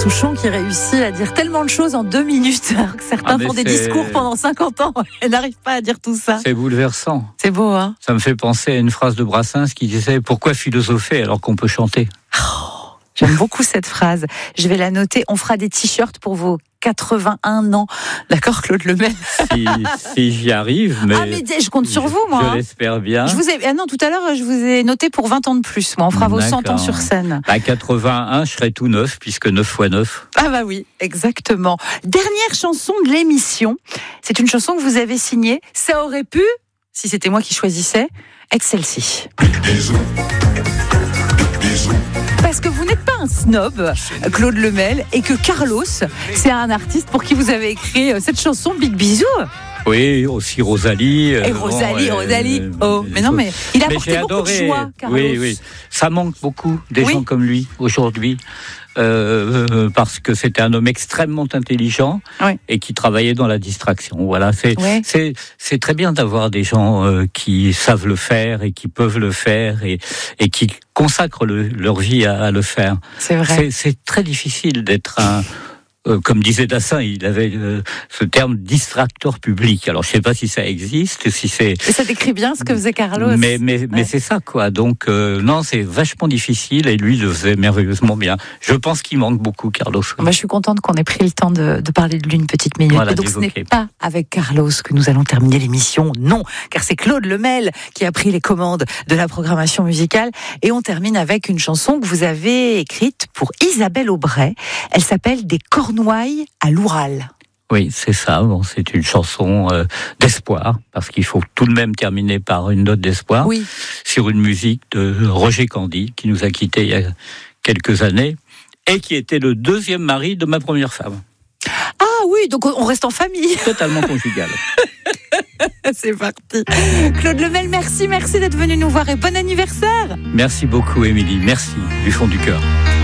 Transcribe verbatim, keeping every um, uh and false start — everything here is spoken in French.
Souchon qui réussit à dire tellement de choses en deux minutes, alors que certains ah, font des c'est... discours pendant cinquante ans et n'arrivent pas à dire tout ça. C'est bouleversant. C'est beau, hein? Ça me fait penser à une phrase de Brassens qui disait « Pourquoi philosopher alors qu'on peut chanter ?» Oh, j'aime beaucoup cette phrase. Je vais la noter. On fera des t-shirts pour vos quatre-vingt-un ans. D'accord, Claude Lemel? si, si j'y arrive, mais... Ah, mais je compte sur vous, moi. Je hein. l'espère bien. Je vous ai... ah non, tout à l'heure, je vous ai noté pour vingt ans de plus. Moi, on fera vos D'accord. cent ans sur scène. À quatre-vingt-un, je serai tout neuf, puisque neuf fois neuf. Ah bah oui, exactement. Dernière chanson de l'émission. C'est une chanson que vous avez signée. Ça aurait pu, si c'était moi qui choisissais, être celle-ci. Bisous. Bisous. Parce que vous n'êtes pas un snob, Claude Lemel, et que Carlos, c'est un artiste pour qui vous avez écrit cette chanson Big Bisous. Oui, aussi Rosalie. Et euh, Rosalie, bon, Rosalie. euh, Oh, mais non, mais il a mais apporté j'ai beaucoup adoré. de joie, Carlos. Oui, oui. Ça manque beaucoup des Oui. gens comme lui aujourd'hui. Euh, euh, parce que c'était un homme extrêmement intelligent Oui. et qui travaillait dans la distraction. Voilà, c'est Oui. c'est c'est très bien d'avoir des gens euh, qui savent le faire et qui peuvent le faire et et qui consacrent le, leur vie à, à le faire. C'est vrai. C'est, c'est très difficile d'être un Euh, comme disait Dassin, il avait euh, ce terme distracteur public. Alors je sais pas si ça existe, si c'est. Et ça décrit bien ce que faisait Carlos. Mais mais ouais. mais c'est ça quoi. Donc euh, non, c'est vachement difficile et lui il le faisait merveilleusement bien. Je pense qu'il manque beaucoup Carlos. Bah, je suis contente qu'on ait pris le temps de, de parler de lui une petite minute. Voilà, et donc ce d'évoquer. n'est pas avec Carlos que nous allons terminer l'émission, non, car c'est Claude Lemel qui a pris les commandes de la programmation musicale. Et on termine avec une chanson que vous avez écrite pour Isabelle Aubray. Elle s'appelle Des Cornouailles à l'Oural. Oui, c'est ça. Bon, c'est une chanson euh, d'espoir, parce qu'il faut tout de même terminer par une note d'espoir, Oui. sur une musique de Roger Candy, qui nous a quittés il y a quelques années, et qui était le deuxième mari de ma première femme. Ah oui, donc on reste en famille. Totalement conjugal. C'est parti. Claude Lemel, merci, merci d'être venu nous voir et bon anniversaire. Merci beaucoup, Émilie. Merci du fond du cœur.